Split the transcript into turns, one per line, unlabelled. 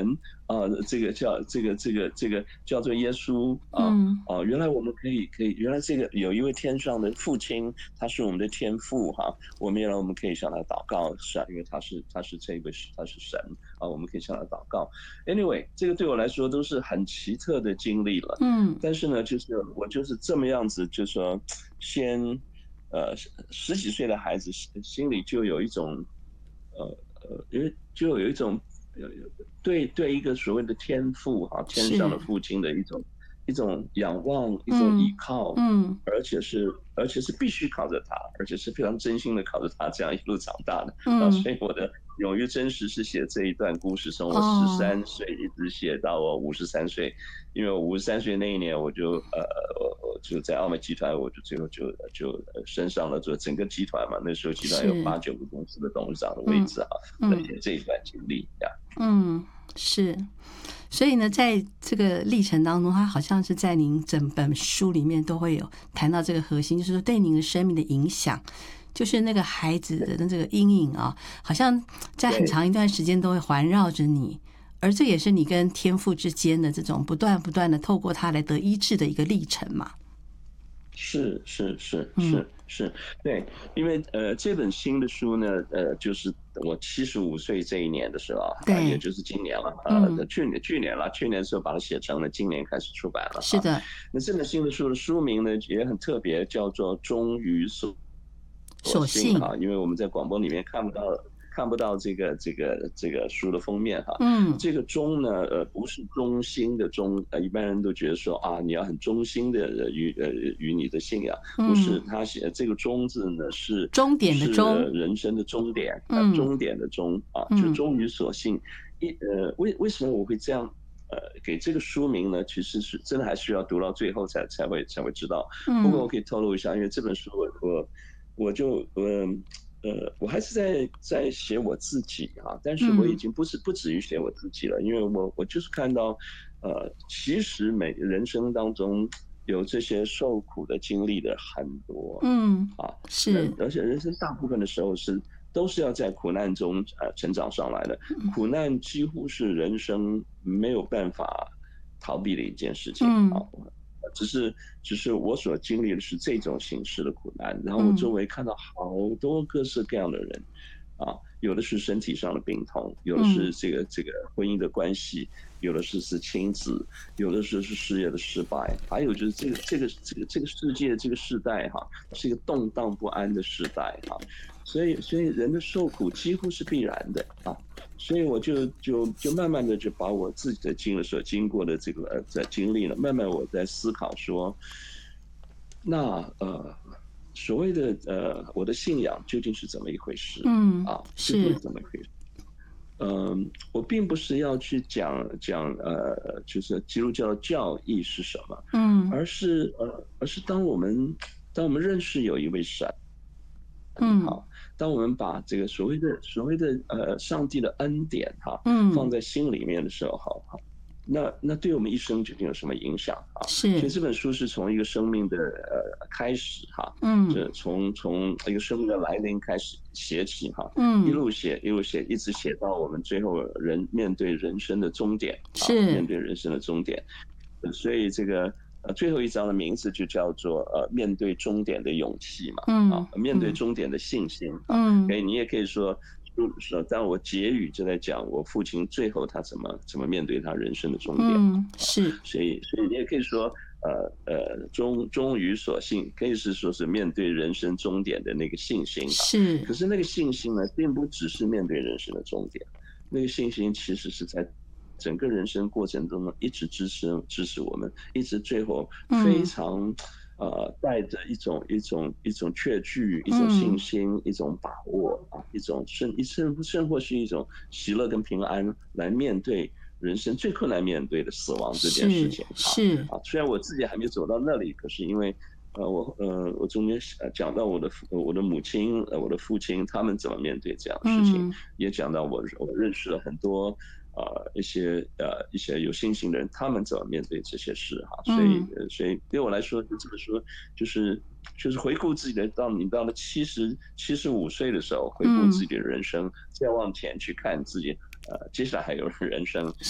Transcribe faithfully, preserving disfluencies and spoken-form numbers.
人啊、呃，这个叫这个这个这个叫做耶稣啊。
嗯
哦，原来我们可以可以，原来这个有一位天上的父亲，他是我们的天父哈。我们原来我们可以向他祷告，是啊，因为他是他是这个他是神啊，我们可以向他祷告。Anyway，这个对我来说都是很奇特的经历了。
嗯，
但是呢，就是我就是这么样子，就说先呃十几岁的孩子心里就有一种呃呃，因为就有一种呃对对一个所谓的天父哈，天上的
是，
父亲的一种一种仰望，一种依
嗯
靠，
嗯
而且是而且是必须靠着他，而且是非常真心的靠着他，这样一路长大的啊。
嗯，
所以我的勇于真实是写这一段故事，从我十
哦，
三岁一直写到我五十三岁，因为我五十三岁那一年我就呃我我就在奥美集团，我就最后就就升上了做整个集团嘛，那时候集团有
是，
八九个公司的董事长的位
嗯
置啊，来
嗯
写这一段经历呀。
嗯，是。所以呢，在这个历程当中，它好像是在您整本书里面都会有谈到这个核心，就是说对您的生命的影响，就是那个孩子的这个阴影啊，好像在很
对。
长一段时间都会环绕着你，而这也是你跟天父之间的这种不断不断的透过它来得医治的一个历程嘛。
是是是
嗯，
是是，对，因为呃这本新的书呢，呃就是我七十五岁这一年的时候啊，也
对，
就是今年了，
嗯，
呃去年去年了，去年的时候把它写成了，今年开始出版了啊。
是的，
那这本新的书的书名呢也很特别，叫做《忠于所所
所幸，
幸哈，因为我们在广播里面看不到看不到这个这个这个书的封面哈。
嗯
这个忠呢，呃，不是忠心的忠，呃，一般人都觉得说啊，你要很忠心的于呃于你的信仰，不是。
嗯，
他写这个忠字呢，是
终点的
是呃
终，
人生的终点啊，
嗯
终点的终啊，就
嗯
忠于所信。一呃，为为什么我会这样？呃，给这个书名呢，其实是真的还需要读到最后才才会才会知道。不过我
嗯
可以透露一下，因为这本书我我我就嗯呃，我还是在在写我自己啊，但是我已
嗯
经不是不止于写我自己了，因为我我就是看到，呃，其实每人生当中有这些受苦的经历的很多
嗯，
啊。人
是，
而且人生大部分的时候是都是要在苦难中呃成长上来的，苦难几乎是人生没有办法逃避的一件事情啊。
嗯
只是只是我所经历的是这种形式的苦难，然后我周
嗯
围看到好多各式各样的人，啊，有的是身体上的病痛，有的是
嗯
这个这个婚姻的关系，有的是是亲子，有的是是事业的失败，还有就是这个这个这个这个世界这个时代哈，是一个动荡不安的时代哈。所以所以人的受苦几乎是必然的啊。所以我就就就慢慢的就把我自己的经历所经过的这个呃在经历了，慢慢我在思考说，那呃所谓的呃我的信仰究竟是怎么一回事
嗯，
啊？究竟是
是，
怎么一回事？嗯，我并不是要去讲讲呃，就是基督教的教义是什么，
嗯
而是呃，而是当我们当我们认识有一位神。
嗯
好，当我们把这个所谓的所谓的呃上帝的恩典哈放
嗯，
在心里面的时候，好好，那那对我们一生究竟有什么影响啊？所以
是，
这本书是从一个生命的呃开始哈，
嗯
这从从一个生命的来临开始写起哈，一
嗯，
路写一路写，一直写到我们最后人面对人生的终点啊，面
是，
对人生的终点。所以这个呃最后一章的名字就叫做呃面对终点的勇气嘛。啊，
嗯
面对
嗯
终点的信心啊。可
嗯
以，你也可以说说，当我结语就在讲我父亲最后他怎么怎么面对他人生的终点
嗯，
啊。
是，
所以所以你也可以说呃呃忠忠于所信，可以是说是面对人生终点的那个信心啊。
是，
可是那个信心呢，并不只是面对人生的终点，那个信心其实是在整个人生过程中呢，一直支持支持我们，一直最后非
嗯
常呃带着一种一种一种确据、一种信
嗯，
心、一种把握啊，一种甚一甚甚或是一种喜乐跟平安来面对人生最困难面对的死亡这件事
是
情啊。
是，
啊，虽然我自己还没走到那里，可是因为呃，我呃，我中间呃讲到我的父我的母亲、呃，我的父亲他们怎么面对这样的事情，
嗯
也讲到我我认识了很多呃一些呃一些有信心的人，他们怎么面对这些事哈。所以
嗯
呃所以对我来说，这本书就是就是回顾自己的，到你到了七十七十五岁的时候，回顾自
嗯。
己的人生，再往前去看自己呃接下来还有人生